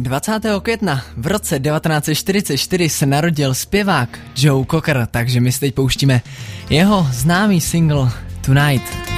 20. května v roce 1944 se narodil zpěvák Joe Cocker, takže my si teď pouštíme jeho známý single Tonight.